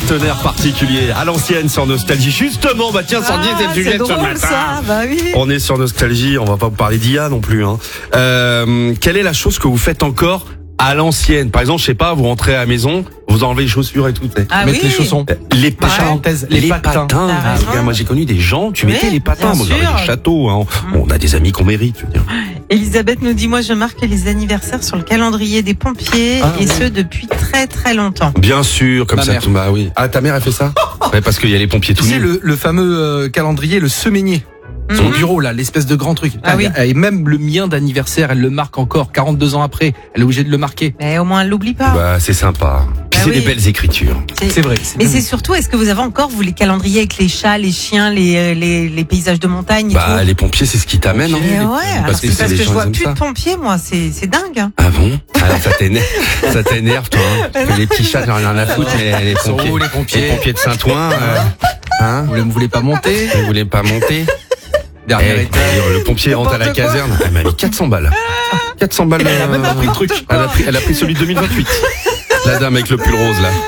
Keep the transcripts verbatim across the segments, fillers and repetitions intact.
partenaire particulier à l'ancienne sur Nostalgie. Justement, bah tiens, Sandy, Ah, c'est le sujet c'est de ce drôle, matin. ça, bah oui. On est sur Nostalgie, on va pas vous parler d'I A non plus. Hein. Euh, quelle est la chose que vous faites encore à l'ancienne? Par exemple, je sais pas, vous rentrez à la maison, vous enlevez les chaussures et tout. t'sais. Ah Mettre oui. les chaussons. Les patins, parenthèses, les patins. T'as Ah, raison. regarde, moi j'ai connu des gens, tu Oui, mettais les patins, bien moi j'avais sûr. des châteaux. Hein. Bon, on a des amis qu'on mérite, tu veux dire. Elisabeth nous dit, moi je marque les anniversaires sur le calendrier des pompiers Ah, et oui. ce depuis très très longtemps. Bien sûr, comme Ma ça. mère. tout- Bah oui. Ah, ta mère a fait ça? Ouais, parce qu'il y a les pompiers Tu tout sais, nus. le, le fameux euh, calendrier, le semainier. Son Mhm. bureau, là, l'espèce de grand truc. Ah oui. Et même le mien d'anniversaire, elle le marque encore quarante-deux ans après. Elle est obligée de le marquer. Mais au moins elle l'oublie pas. Bah c'est sympa. Puis Bah c'est oui. des belles écritures. C'est vrai. Mais c'est surtout, est-ce que vous avez encore, vous, les calendriers avec les chats, les chiens, les, euh, les, les paysages de montagne et Bah tout? les pompiers c'est ce qui t'amène. Pompiers. Mais Hein. ouais, alors Parce que c'est c'est parce les que je gens, vois ils aiment plus ça. de pompiers, moi, c'est c'est dingue. Hein. Ah bon? Ah, ça t'énerve, ça t'énerve toi. Hein. Parce que les petits chats, j'en ai rien à foutre. Mais les Sont pompiers, où, les pompiers les pompiers de Saint-Ouen, euh, hein? Vous ne voulez pas monter? Vous voulez pas monter? Dernier Eh, étage. le pompier rentre à la N'importe quoi. caserne. Elle m'a mis quatre cents balles. quatre cents balles. Elle a même pas pris le truc. Elle a pris, elle a pris celui de deux mille vingt-huit. La dame avec le pull rose là.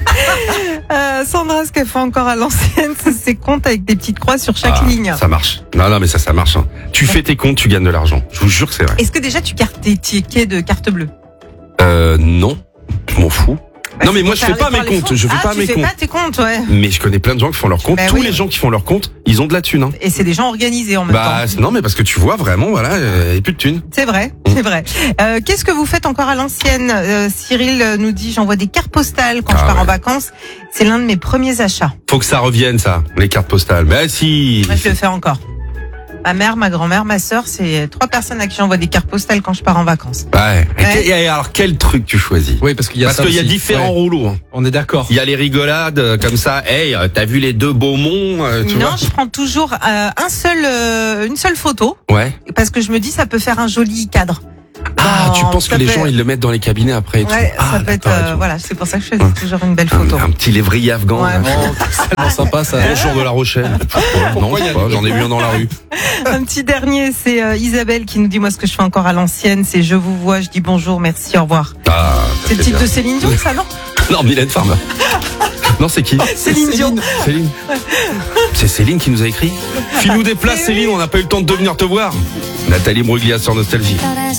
Euh, Sandra, ce qu'elle fait encore à l'ancienne, c'est ses comptes avec des petites croix sur chaque Ah, ligne. Ça marche. Non, non, mais ça, ça marche. Hein. Tu fais tes comptes, tu gagnes de l'argent. Je vous jure que c'est vrai. Est-ce que déjà tu cartes tes tickets de carte bleue? Euh, non. Je m'en fous. Bah, Non, mais c'est moi, pour je fais faire pas les- mes par les comptes. fonds. Je fais ah, pas tu mes fais comptes. pas tes comptes, ouais. Mais je connais plein de gens qui font leurs comptes. Bah Tous oui. les gens qui font leurs comptes, ils ont de la thune. Hein. Et c'est des gens organisés en même Bah, temps. c'est- non, mais parce que tu vois vraiment, voilà, euh, et plus de thunes. C'est vrai, c'est vrai. Euh, Qu'est-ce que vous faites encore à l'ancienne? euh, Cyril euh, nous dit, j'envoie des cartes postales quand Ah je pars ouais. en vacances. C'est l'un de mes premiers achats. Faut que ça revienne, ça, les cartes postales. Bah, si. Moi, je le fais encore. Ma mère, ma grand-mère, ma sœur, c'est trois personnes à qui j'envoie des cartes postales quand je pars en vacances. Ouais. Et Ouais. que- et alors, quel truc tu choisis? Oui, parce qu'il y a Parce ça qu'il y a aussi. différents Ouais. rouleaux. hein. On est d'accord. Il y a les rigolades euh, comme ça. Hey, euh, t'as vu les deux Beaumont, euh, tu non, vois? je prends toujours euh, un seul, euh, une seule photo Ouais. parce que je me dis ça peut faire un joli cadre. Ah, Dans- tu penses que ça les peut- gens ils le mettent dans les cabinets après et tout. Ouais, Ah, ça peut être, d'accord, et euh, tout. voilà, c'est pour ça que je choisis toujours une belle photo. Un, un petit lévrier afghan. Ouais. là. Oh, c'est tellement sympa ça. Bonjour de La Rochelle. non, je sais pas, j'en ai vu un dans la rue. Un petit dernier, c'est euh, Isabelle qui nous dit moi ce que je fais encore à l'ancienne, c'est je vous vois, je dis bonjour, merci, au revoir. Ah, C'est le titre de Céline Dion, ça non? Non, Mylène Farmer. Non, c'est qui? Céline Dion. Céline. C'est Céline qui nous a écrit. File-nous des places, Céline, on n'a pas eu le temps de venir te voir. Nathalie Bruglia sur Nostalgie.